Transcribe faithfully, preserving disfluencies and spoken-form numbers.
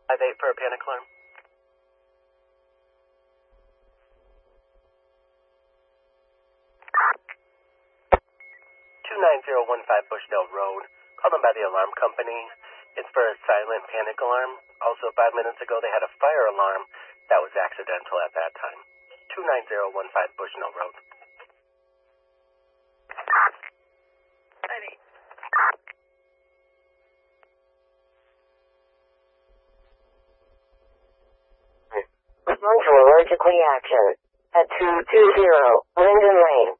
five eight for a panic alarm. two nine zero one five Bushdale Road. Called them by the alarm company. It's for a silent panic alarm. Also, five minutes ago, they had a fire alarm that was accidental at that time. two nine zero one five Bushnell Road. Respond to allergic reaction at two two zero Linden Lane.